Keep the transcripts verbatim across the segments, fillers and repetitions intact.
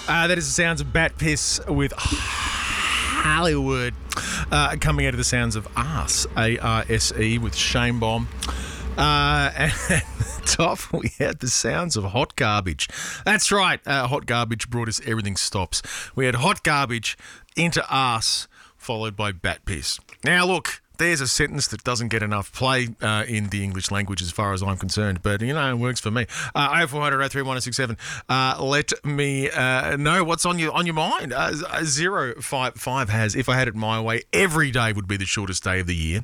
Uh, that is the sounds of Bat Piss with Hollywood. Uh, coming out of the sounds of Arse, A R S E, with Shame Bomb. Uh, and at the top, we had the sounds of Hot Garbage. That's right, uh, Hot Garbage brought us Everything Stops. We had Hot Garbage into Arse, followed by Bat Piss. Now, look, there's a sentence that doesn't get enough play uh, in the English language as far as I'm concerned, but, you know, it works for me. Uh, oh four hundred, oh three one, oh six seven. Uh, let me uh, know what's on your on your mind. Uh, zero five five has, if I had it my way, every day would be the shortest day of the year.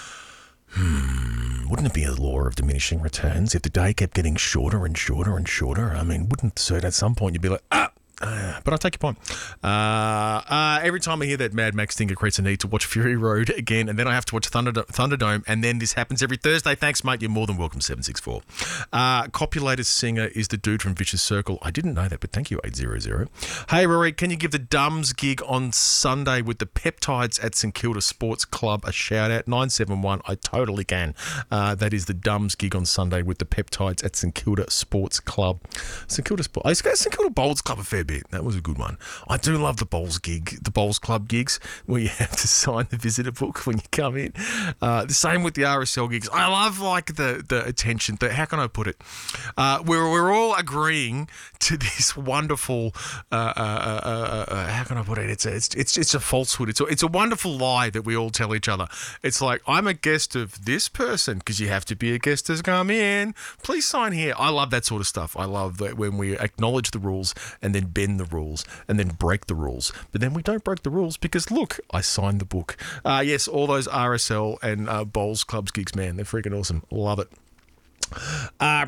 Hmm, wouldn't it be a law of diminishing returns if the day kept getting shorter and shorter and shorter? I mean, wouldn't so at some point you'd be like, ah, Uh, but I take your point. Uh, uh, every time I hear that Mad Max thing, it creates a need to watch Fury Road again, and then I have to watch Thunder Thunderdome, and then this happens every Thursday. Thanks, mate. You're more than welcome, seven six four. Uh, Copulator Singer is the dude from Vicious Circle. I didn't know that, but thank you, eight hundred. Hey, Rory, can you give the Dums gig on Sunday with the Peptides at St Kilda Sports Club a shout-out? nine seven one, I totally can. Uh, that is the Dums gig on Sunday with the Peptides at St Kilda Sports Club. St Kilda Sports... I used to go to St Kilda Bowls Club a fair bit. That was a good one. I do love the bowls gig, the bowls club gigs where you have to sign the visitor book when you come in. Uh, the same with the R S L gigs. I love like the the attention. The, how can I put it? Uh, we're we're all agreeing to this wonderful. Uh, uh, uh, uh, how can I put it? It's a, it's it's it's a falsehood. It's a, it's a wonderful lie that we all tell each other. It's like, I'm a guest of this person because you have to be a guest to come in. Please sign here. I love that sort of stuff. I love that when we acknowledge the rules and then bend the rules and then break the rules, but then we don't break the rules because look, I signed the book. Uh, yes, all those R S L and uh, bowls clubs gigs, man, they're freaking awesome. Love it. Uh,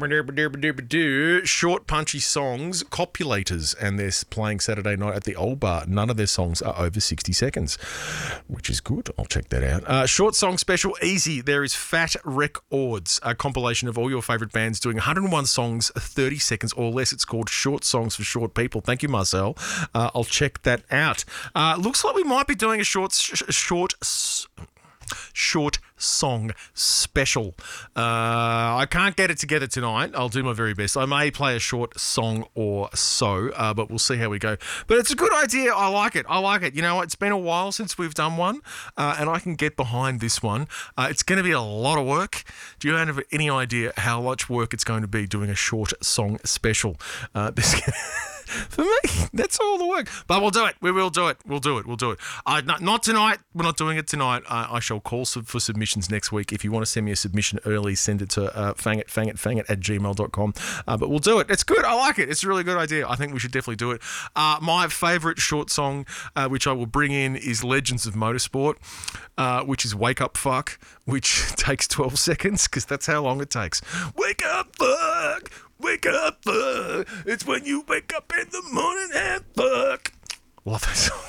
short punchy songs, Copulators, and they're playing Saturday night at the Old Bar. None of their songs are over sixty seconds, which is good. I'll check that out. Uh, short song special, easy. There is Fat Records, a compilation of all your favourite bands doing one hundred one songs, thirty seconds or less. It's called Short Songs for Short People. Thank you, Marcel. Uh, I'll check that out. Uh, looks like we might be doing a short, sh- short, s- short song special. Uh, I can't get it together tonight. I'll do my very best. I may play a short song or so, uh, but we'll see how we go. But it's a good idea. I like it. I like it. You know, it's been a while since we've done one, uh, and I can get behind this one. Uh, it's going to be a lot of work. Do you have any idea how much work it's going to be doing a short song special? Uh, this For me, that's all the work. But we'll do it. We will do it. We'll do it. We'll do it. Uh, not, not tonight. We're not doing it tonight. Uh, I shall call sub- for submissions next week. If you want to send me a submission early, send it to uh, fangit, fangit, fangit at gmail dot com. Uh, but we'll do it. It's good. I like it. It's a really good idea. I think we should definitely do it. Uh, my favourite short song, uh, which I will bring in, is Legends of Motorsport, uh, which is Wake Up Fuck, which takes twelve seconds because that's how long it takes. Wake up, fuck! Wake up, fuck! It's when you wake up in the morning and fuck! Love that song.